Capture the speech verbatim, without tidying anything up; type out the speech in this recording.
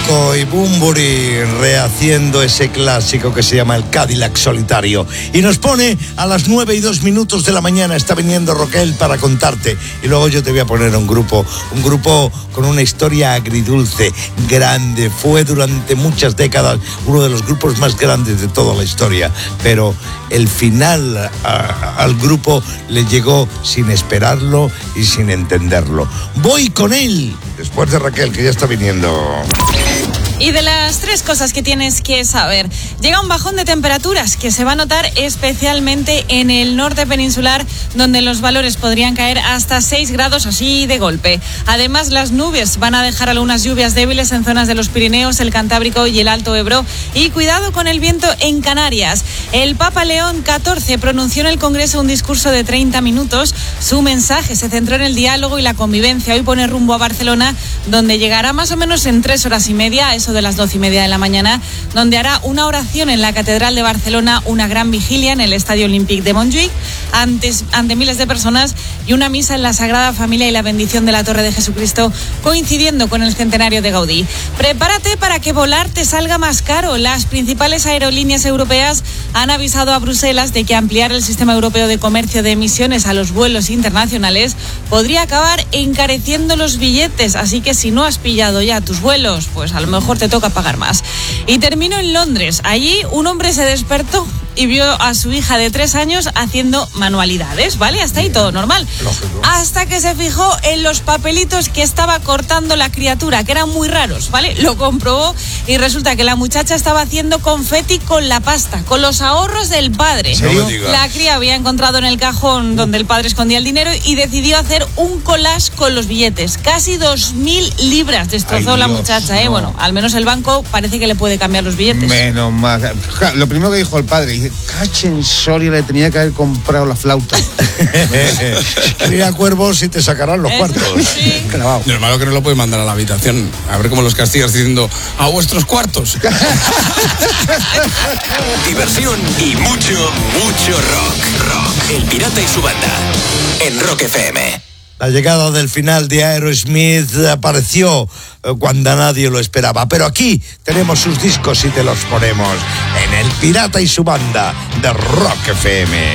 Rocco y Bunbury rehaciendo ese clásico que se llama el Cadillac Solitario. Y nos pone a las nueve y dos minutos de la mañana. Está viniendo Roquel para contarte. Y luego yo te voy a poner un grupo, un grupo con una historia agridulce, grande. Fue durante muchas décadas uno de los grupos más grandes de toda la historia. Pero el final a, al grupo le llegó sin esperarlo y sin entenderlo. Voy con él, después de Raquel, que ya está viniendo. Y de las tres cosas que tienes que saber, llega un bajón de temperaturas que se va a notar especialmente en el norte peninsular, donde los valores podrían caer hasta seis grados así de golpe. Además, las nubes van a dejar algunas lluvias débiles en zonas de los Pirineos, el Cantábrico y el Alto Ebro. Y cuidado con el viento en Canarias. El Papa León catorce pronunció en el Congreso un discurso de treinta minutos. Su mensaje se centró en el diálogo y la convivencia. Hoy pone rumbo a Barcelona, donde llegará más o menos en tres horas y media, eso de las doce y media de la mañana, donde hará una oración en la Catedral de Barcelona, una gran vigilia en el Estadio Olímpic de Montjuïc antes, ante miles de personas y una misa en la Sagrada Familia y la bendición de la Torre de Jesucristo, coincidiendo con el centenario de Gaudí. Prepárate para que volar te salga más caro. Las principales aerolíneas europeas han avisado a Bruselas de que ampliar el sistema europeo de comercio de emisiones a los vuelos internacionales podría acabar encareciendo los billetes, así que si no has pillado ya tus vuelos, pues a lo mejor te toca pagar más. Y termino en Londres. Allí un hombre se despertó y vio a su hija de tres años haciendo manualidades, ¿vale? Hasta ahí todo normal. Lógico. Hasta que se fijó en los papelitos que estaba cortando la criatura, que eran muy raros, ¿vale? Lo comprobó y resulta que la muchacha estaba haciendo confeti con la pasta, con los ahorros del padre. ¿En serio? La cría había encontrado en el cajón donde el padre escondía el dinero y decidió hacer un collage con los billetes. Casi dos mil libras destrozó Ay, la Dios, muchacha, ¿eh? no. Bueno, al menos el banco parece que le puede cambiar los billetes. Menos mal. Lo primero que dijo el padre, dice, cachen Soria, le tenía que haber comprado la flauta. Cría cuervos y te sacarán los Eso, cuartos. sí. Clavado. Lo malo que no lo puede mandar a la habitación. A ver cómo los castigas diciendo a vuestros cuartos. Diversión y mucho, mucho rock. Rock. El Pirata y su banda. En Rock F M. La llegada del final de Aerosmith apareció cuando nadie lo esperaba. Pero aquí tenemos sus discos y te los ponemos en El Pirata y su banda de Rock F M.